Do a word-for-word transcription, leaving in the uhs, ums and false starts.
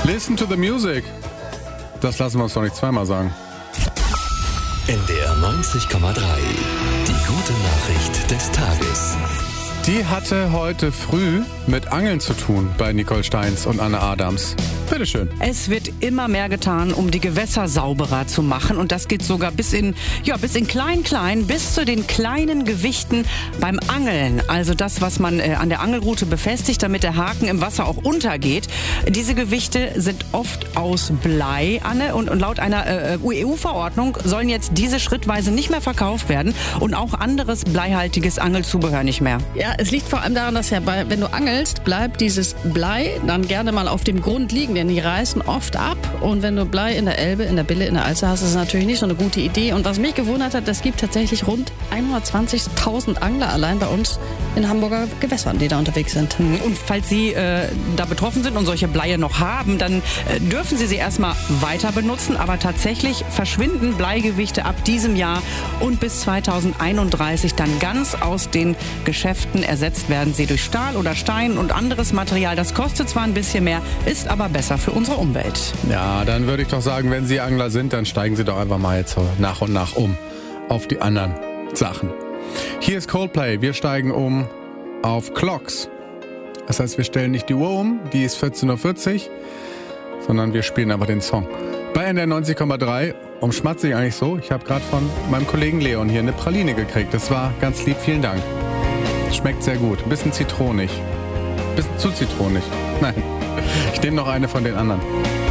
Listen to the music. Das lassen wir uns doch nicht zweimal sagen. N D R neunzig Komma drei. Die gute Nachricht des Tages. Die hatte heute früh mit Angeln zu tun bei Nicole Steins und Anne Adams. Bitteschön. Es wird immer mehr getan, um die Gewässer sauberer zu machen. Und das geht sogar bis in, ja, bis in klein-klein, bis zu den kleinen Gewichten beim Angeln. Also das, was man äh, an der Angelrute befestigt, damit der Haken im Wasser auch untergeht. Diese Gewichte sind oft aus Blei, Anne. Und, und laut einer äh, E U-Verordnung sollen jetzt diese schrittweise nicht mehr verkauft werden. Und auch anderes bleihaltiges Angelzubehör nicht mehr. Ja, es liegt vor allem daran, dass ja, bei, wenn du angelst, bleibt dieses Blei dann gerne mal auf dem Grund liegen. Denn die reißen oft ab. Und wenn du Blei in der Elbe, in der Bille, in der Alster hast, ist es natürlich nicht so eine gute Idee. Und was mich gewundert hat, es gibt tatsächlich rund hundertzwanzigtausend Angler allein bei uns in Hamburger Gewässern, die da unterwegs sind. Und falls Sie äh, da betroffen sind und solche Bleie noch haben, dann äh, dürfen Sie sie erstmal weiter benutzen. Aber tatsächlich verschwinden Bleigewichte ab diesem Jahr und bis zweitausendeinunddreißig dann ganz aus den Geschäften. Ersetzt werden sie durch Stahl oder Stein und anderes Material. Das kostet zwar ein bisschen mehr, ist aber besser für unsere Umwelt. Ja, dann würde ich doch sagen, wenn Sie Angler sind, dann steigen Sie doch einfach mal jetzt so nach und nach um auf die anderen Sachen. Hier ist Coldplay. Wir steigen um auf Clocks. Das heißt, wir stellen nicht die Uhr um, die ist vierzehn Uhr vierzig, sondern wir spielen einfach den Song. Bei N D R neunzig Komma drei umschmatze ich eigentlich so. Ich habe gerade von meinem Kollegen Leon hier eine Praline gekriegt. Das war ganz lieb. Vielen Dank. Schmeckt sehr gut. Ein bisschen zitronig. Ein bisschen zu zitronig. Nein. Ich nehme noch eine von den anderen.